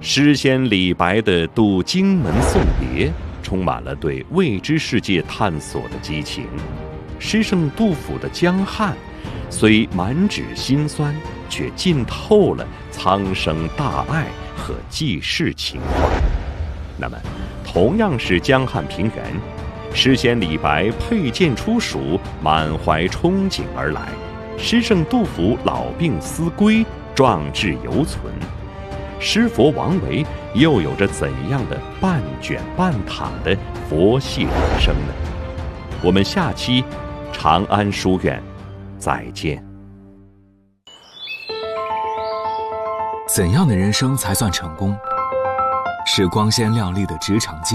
诗仙李白的渡荆门送别，充满了对未知世界探索的激情。诗圣杜甫的江汉，虽满纸辛酸，却浸透了苍生大爱和济世情怀。那么，同样是江汉平原，诗仙李白佩剑出蜀，满怀憧憬而来；诗圣杜甫老病思归，壮志犹存。诗佛王维又有着怎样的半卷半躺的佛系人生呢？我们下期长安书院再见。 怎样的人生才算成功？是光鲜亮丽的职场经